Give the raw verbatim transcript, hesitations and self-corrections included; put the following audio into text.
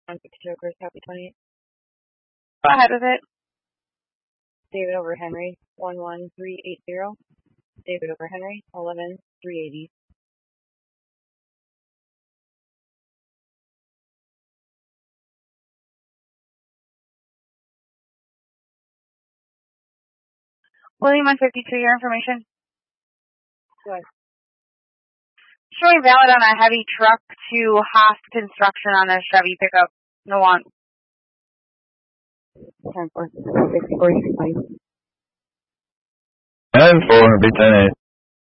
one fifty-two, Chris, happy twentieth. Go ahead with it. David over Henry, one one three eight zero. David over Henry, eleven three eighty. William one fifty-two, your information. Go ahead. Showing valid on a heavy truck to Haas Construction on a Chevy pickup. No want. ten four, sixty-four, ten four, B ten eight.